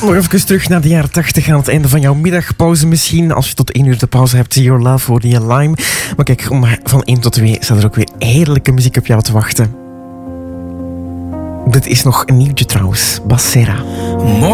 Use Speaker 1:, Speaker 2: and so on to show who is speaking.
Speaker 1: Nog even terug naar de jaren 80 aan het einde van jouw middagpauze misschien. Als je tot 1 uur de pauze hebt, Your Love hoorde je Lime. Maar kijk, van 1 tot 2 staat er ook weer heerlijke muziek op jou te wachten. Dit is nog een nieuwtje trouwens. Basera.